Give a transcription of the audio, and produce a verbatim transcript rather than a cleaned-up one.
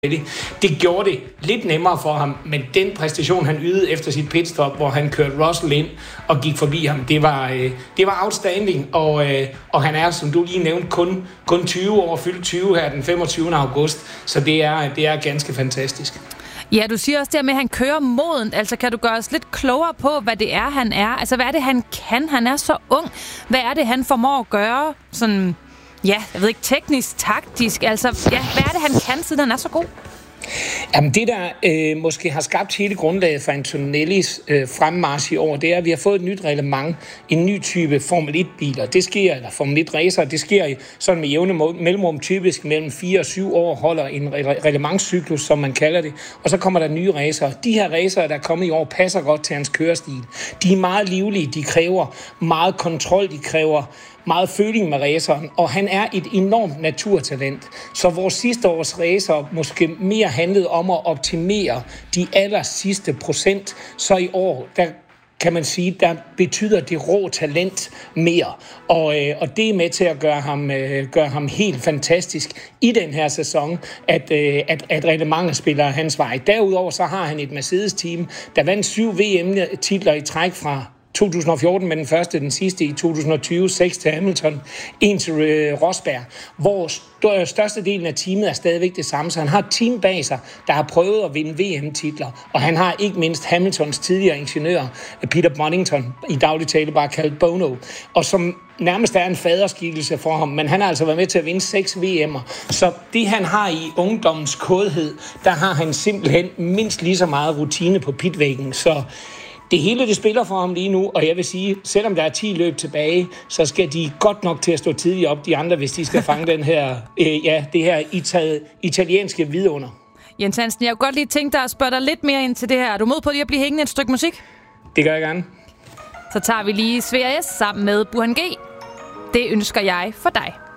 Det gjorde det lidt nemmere for ham, men den præstation, han ydede efter sit pitstop, hvor han kørte Russell ind og gik forbi ham, det var, øh, det var outstanding, og, øh, og han er, som du lige nævnte, kun, kun tyve år, fyldt tyve her den femogtyvende august, så det er, det er ganske fantastisk. Ja, du siger også det med, at han kører modent. Altså, kan du gøre os lidt klogere på, hvad det er, han er? Altså, hvad er det, han kan? Han er så ung. Hvad er det, han formår at gøre? Sådan, ja, jeg ved ikke, teknisk, taktisk. Altså, ja, hvad er det, han kan, siden han er så god? Jamen det, der øh, måske har skabt hele grundlaget for Antonellis øh, fremmarch i år, det er, at vi har fået et nyt reglement, en ny type Formel et-biler. Det sker, eller Formel et-racer, det sker i, sådan med jævne mellemrum, typisk mellem fire og syv år, holder en re- reglementscyklus, som man kalder det, og så kommer der nye racer. De her racer, der er kommet i år, passer godt til hans kørestil. De er meget livlige, de kræver meget kontrol, de kræver meget føling med raceren, og han er et enormt naturtalent. Så vores sidste års racer måske mere handlede om at optimere de aller sidste procent, så i år, der kan man sige, der betyder det rå talent mere. Og, øh, og det er med til at gøre ham, øh, gøre ham helt fantastisk i den her sæson, at, øh, at, at reglementet spiller hans vej. Derudover så har han et Mercedes-team, der vandt syv V M-titler i træk fra to tusind og fjorten med den første, den sidste i to tusind og tyve, seks til Hamilton, en til øh, Rosberg, hvor st- størstedelen af teamet er stadigvæk det samme, så han har et team bag sig, der har prøvet at vinde V M-titler, og han har ikke mindst Hamiltons tidligere ingeniør, Peter Bonington, i daglig tale bare kaldt Bono, og som nærmest er en faderskikkelse for ham, men han har altså været med til at vinde seks V M'er, så det han har i ungdommens kodhed, der har han simpelthen mindst lige så meget rutine på pitvæggen, så det hele, det spiller for ham lige nu, og jeg vil sige, selvom der er ti løb tilbage, så skal de godt nok til at stå tidligt op, de andre, hvis de skal fange den her, øh, ja, det her ita- italienske vidunder. Jens Hansen, jeg kunne godt lige tænke dig at spørge dig lidt mere ind til det her. Er du med på lige at blive hængende et stykke musik? Det gør jeg gerne. Så tager vi lige Svea S sammen med Burhan G. Det ønsker jeg for dig.